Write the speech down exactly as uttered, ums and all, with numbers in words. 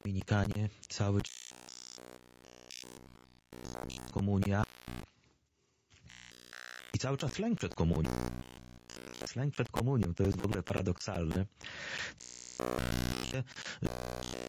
Dominikanie cały komunia i cały czas lęk przed komunią. Lęk przed komunią to jest w ogóle paradoksalne.